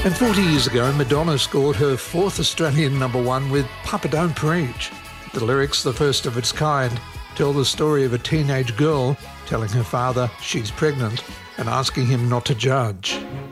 And 40 years ago, Madonna scored her fourth Australian #1 with Papa Don't Preach. The lyrics, the first of its kind, tell the story of a teenage girl telling her father she's pregnant and asking him not to judge.